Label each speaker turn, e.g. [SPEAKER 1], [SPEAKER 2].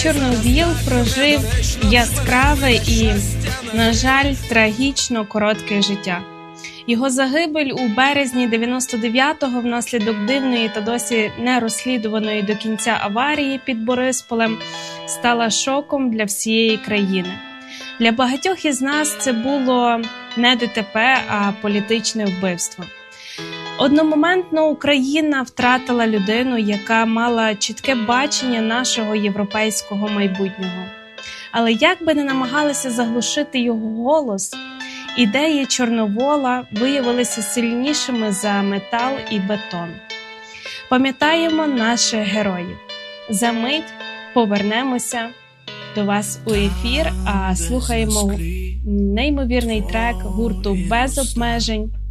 [SPEAKER 1] Чорновіл прожив яскраве і, на жаль, трагічно коротке життя. Його загибель у березні 99-го внаслідок дивної та досі не розслідуваної до кінця аварії під Борисполем стала шоком для всієї країни. Для багатьох із нас це було не ДТП, а політичне вбивство. Одномоментно Україна втратила людину, яка мала чітке бачення нашого європейського майбутнього. Але як би не намагалися заглушити його голос, ідеї Чорновола виявилися сильнішими за метал і бетон. Пам'ятаємо наших героїв. За мить повернемося до вас у ефір, а слухаємо неймовірний трек гурту «Без обмежень»